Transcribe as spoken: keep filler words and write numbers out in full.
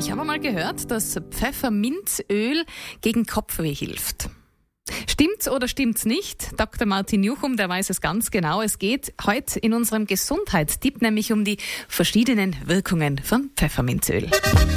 Ich habe mal gehört, dass Pfefferminzöl gegen Kopfweh hilft. Stimmt's oder stimmt's nicht? Doktor Martin Juchum, der weiß es ganz genau. Es geht heute in unserem Gesundheitstipp nämlich um die verschiedenen Wirkungen von Pfefferminzöl.